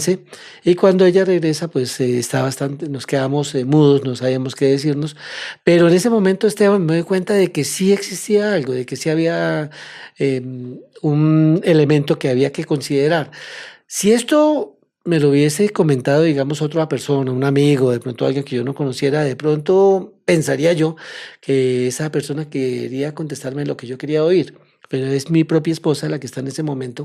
trance, y cuando ella regresa, pues está bastante, nos quedamos mudos, no sabíamos qué decirnos, pero en ese momento, Esteban, me doy cuenta de que sí existía algo, de que sí había eh, un elemento que había que considerar. Si esto me lo hubiese comentado, digamos, otra persona, un amigo, de pronto alguien que yo no conociera, de pronto pensaría yo que esa persona quería contestarme lo que yo quería oír, pero es mi propia esposa la que está en ese momento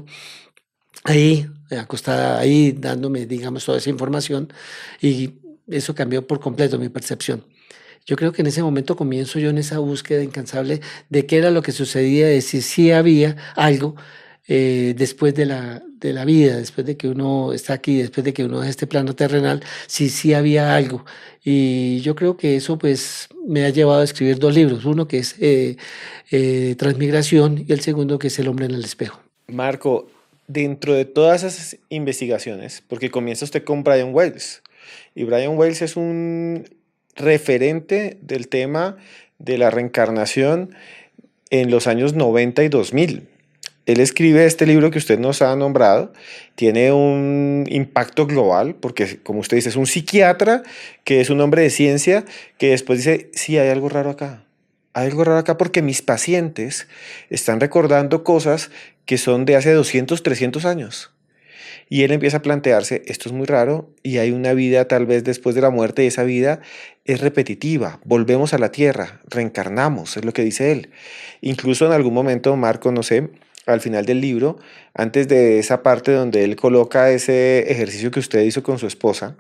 ahí, acostada ahí, dándome, digamos, toda esa información, y eso cambió por completo mi percepción. Yo creo que en ese momento comienzo yo en esa búsqueda incansable de qué era lo que sucedía, de si sí había algo después de la vida, después de que uno está aquí, después de que uno deja este plano terrenal, si sí había algo. Y yo creo que eso pues me ha llevado a escribir dos libros, uno que es Transmigración y el segundo que es El hombre en el espejo. Marco, dentro de todas esas investigaciones, porque comienza usted con Brian Wells, y Brian Wells es un referente del tema de la reencarnación en los años 90 y 2000. Él escribe este libro que usted nos ha nombrado, tiene un impacto global, porque como usted dice, es un psiquiatra que es un hombre de ciencia que después dice, sí, hay algo raro acá. Hay algo raro acá porque mis pacientes están recordando cosas que son de hace 200, 300 años. Y él empieza a plantearse, esto es muy raro y hay una vida tal vez después de la muerte y esa vida es repetitiva. Volvemos a la tierra, reencarnamos, es lo que dice él. Incluso en algún momento, Marco, no sé, al final del libro, antes de esa parte donde él coloca ese ejercicio que usted hizo con su esposa,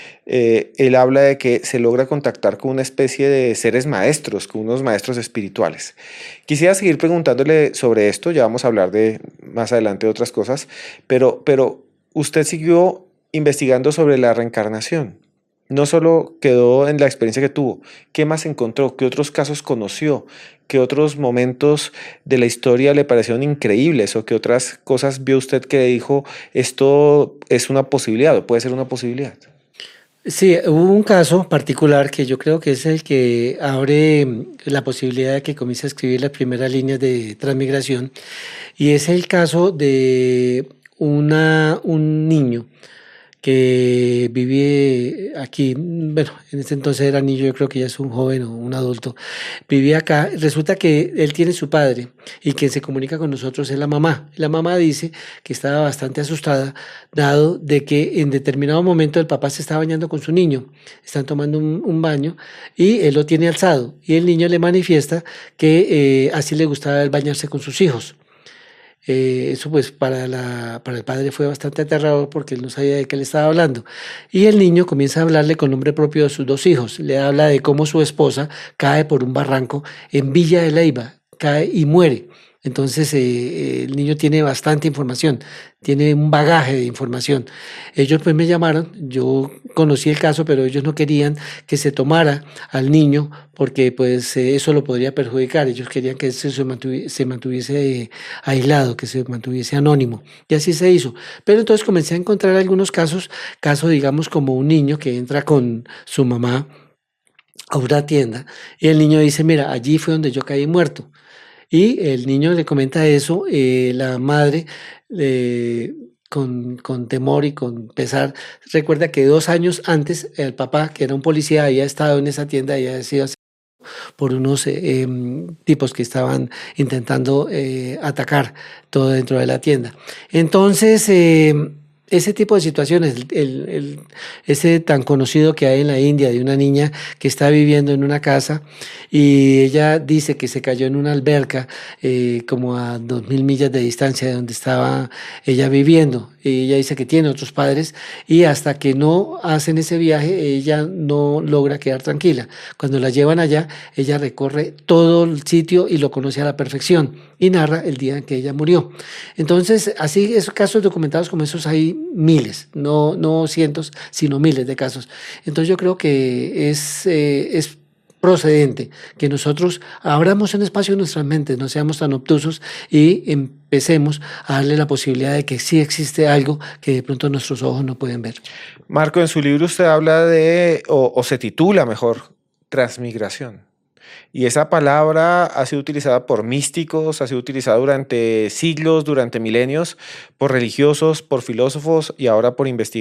él habla de que se logra contactar con una especie de seres maestros, con unos maestros espirituales. Quisiera seguir preguntándole sobre esto, ya vamos a hablar de más adelante de otras cosas, pero usted siguió investigando sobre la reencarnación. No solo quedó en la experiencia que tuvo, ¿qué más encontró? ¿Qué otros casos conoció? ¿Qué otros momentos de la historia le parecieron increíbles? ¿O qué otras cosas vio usted que dijo, esto es una posibilidad o puede ser una posibilidad? Sí, hubo un caso particular que yo creo que es el que abre la posibilidad de que comience a escribir las primeras líneas de transmigración, y es el caso de un niño que vive aquí, bueno, en ese entonces era niño, yo creo que ya es un joven o un adulto, vivía acá. Resulta que él tiene su padre y quien se comunica con nosotros es la mamá. La mamá dice que estaba bastante asustada, dado de que en determinado momento el papá se está bañando con su niño, están tomando un baño y él lo tiene alzado, y el niño le manifiesta que así le gustaba él bañarse con sus hijos. Eso pues para el padre fue bastante aterrador porque él no sabía de qué le estaba hablando. Y el niño comienza a hablarle con nombre propio de sus dos hijos. Le habla de cómo su esposa cae por un barranco en Villa de Leyva, cae y muere. Entonces el niño tiene bastante información, tiene un bagaje de información. Ellos pues me llamaron, yo conocí el caso, pero ellos no querían que se tomara al niño porque pues eso lo podría perjudicar. Ellos querían que se mantuviese aislado, que se mantuviese anónimo. Y así se hizo. Pero entonces comencé a encontrar algunos casos digamos como un niño que entra con su mamá a una tienda y el niño dice, mira, allí fue donde yo caí muerto. Y el niño le comenta eso, la madre con temor y con pesar recuerda que 2 años antes el papá, que era un policía, había estado en esa tienda y había sido por unos tipos que estaban intentando atacar todo dentro de la tienda. Entonces, ese tipo de situaciones, ese tan conocido que hay en la India de una niña que está viviendo en una casa y ella dice que se cayó en una alberca como a 2000 millas de distancia de donde estaba ella viviendo. Y ella dice que tiene otros padres y hasta que no hacen ese viaje ella no logra quedar tranquila. Cuando la llevan allá, ella recorre todo el sitio y lo conoce a la perfección y narra el día en que ella murió. Entonces, así, esos casos documentados como esos hay miles, no cientos, sino miles de casos. Entonces, yo creo que es procedente que nosotros abramos un espacio en nuestras mentes, no seamos tan obtusos y empecemos a darle la posibilidad de que sí existe algo que de pronto nuestros ojos no pueden ver. Marco, en su libro usted habla de, o se titula mejor, transmigración. Y esa palabra ha sido utilizada por místicos, ha sido utilizada durante siglos, durante milenios, por religiosos, por filósofos y ahora por investigadores.